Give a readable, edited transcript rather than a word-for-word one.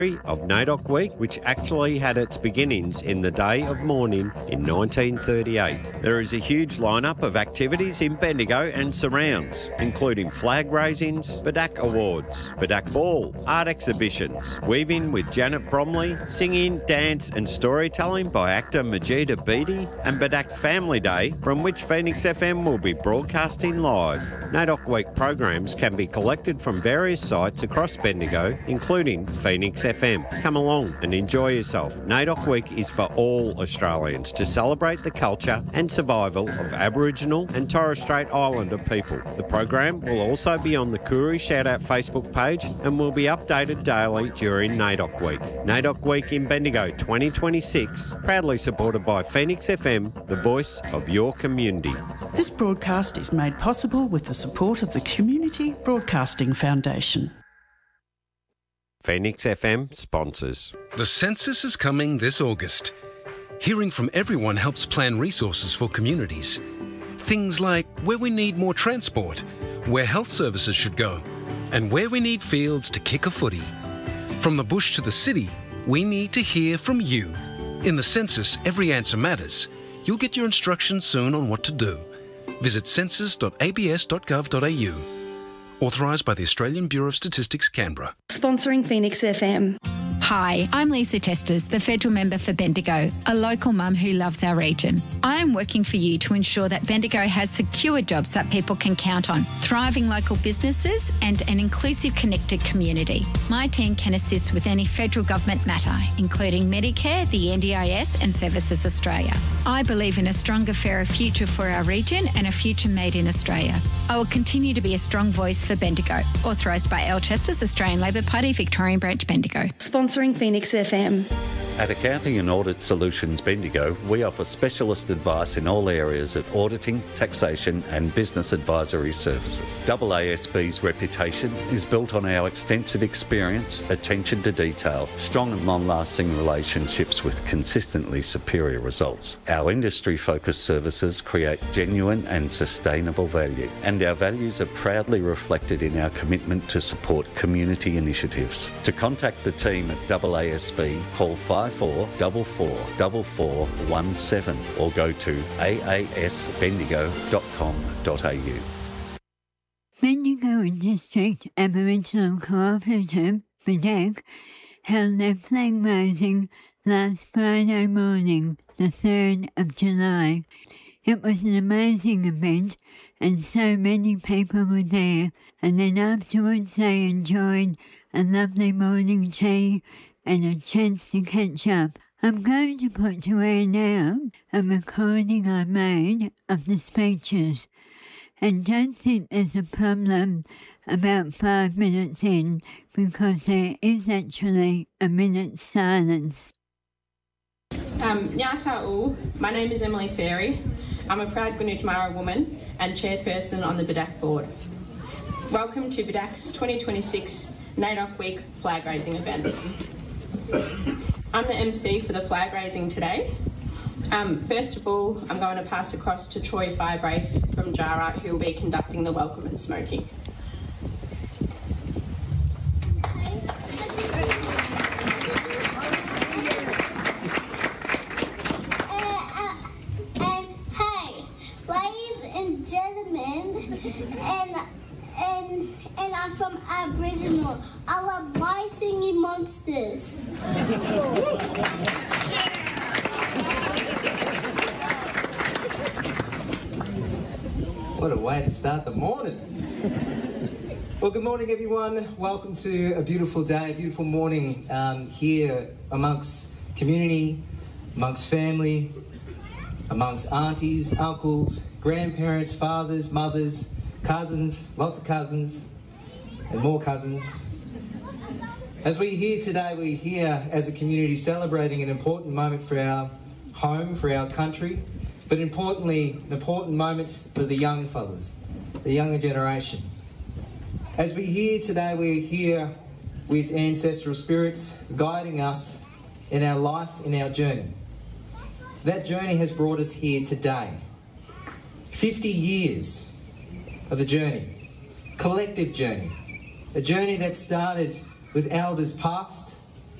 of NAIDOC Week, which actually had its beginnings in the day of mourning in 1938. There is a huge lineup of activities in Bendigo and surrounds, including flag raisings, Bedak Awards, Bedak Ball, art exhibitions, weaving with Janet Bromley, singing, dance and storytelling by actor Majida Beatty, and Bedak's Family Day, from which Phoenix FM will be broadcasting live. NAIDOC Week programs can be collected from various sites across Bendigo, including Phoenix FM. Come along and enjoy yourself. NAIDOC Week is for all Australians to celebrate the culture and survival of Aboriginal and Torres Strait Islander people. The program will also be on the Koori Shoutout Facebook page and will be updated daily during NAIDOC Week. NAIDOC Week in Bendigo 2026, proudly supported by Phoenix FM, the voice of your community. This broadcast is made possible with the support of the Community Broadcasting Foundation. Phoenix FM sponsors. The census is coming this August. Hearing from everyone helps plan resources for communities. Things like where we need more transport, where health services should go, and where we need fields to kick a footy. From the bush to the city, we need to hear from you. In the census, every answer matters. You'll get your instructions soon on what to do. Visit census.abs.gov.au. Authorised by the Australian Bureau of Statistics, Canberra. Sponsoring Phoenix FM. Hi, I'm Lisa Chesters, the federal member for Bendigo, a local mum who loves our region. I am working for you to ensure that Bendigo has secure jobs that people can count on, thriving local businesses and an inclusive, connected community. My team can assist with any federal government matter, including Medicare, the NDIS and Services Australia. I believe in a stronger, fairer future for our region and a future made in Australia. I will continue to be a strong voice for Bendigo. Authorised by L Chesters, Australian Labor Party, Victorian Branch, Bendigo. Sponsoring Phoenix FM. At Accounting and Audit Solutions Bendigo, we offer specialist advice in all areas of auditing, taxation and business advisory services. AASB's reputation is built on our extensive experience, attention to detail, strong and long-lasting relationships with consistently superior results. Our industry-focused services create genuine and sustainable value, and our values are proudly reflected in our commitment to support community initiatives. To contact the team at AASB, call 54444417 or go to aasbendigo.com.au. Bendigo District Aboriginal Cooperative, BDAC, held their flag raising last Friday morning, the 3rd of July. It was an amazing event and so many people were there, and then afterwards they enjoyed a lovely morning tea and a chance to catch up. I'm going to put to air now a recording I made of the speeches, and don't think there's a problem about 5 minutes in, because there is actually a minute's silence. Nyata my name is Emily Ferry. I'm a proud Gunditjmara woman and chairperson on the Bedak board. Welcome to Bedak's 2026 NAIDOC Week flag raising event. I'm the MC for the flag raising today. First of all, I'm going to pass across to Troy Firebrace from Jara, who will be conducting the welcome and smoking. And I'm from Aboriginal. I love my singing monsters. What a way to start the morning. Well, good morning, everyone. Welcome to a beautiful day, a beautiful morning here amongst community, amongst family, amongst aunties, uncles, grandparents, fathers, mothers, cousins, lots of cousins, and more cousins. As we're here today, we're here as a community celebrating an important moment for our home, for our country, but importantly, an important moment for the young fellas, the younger generation. As we're here today, we're here with ancestral spirits guiding us in our life, in our journey. That journey has brought us here today. 50 years of the journey, collective journey, a journey that started with elders past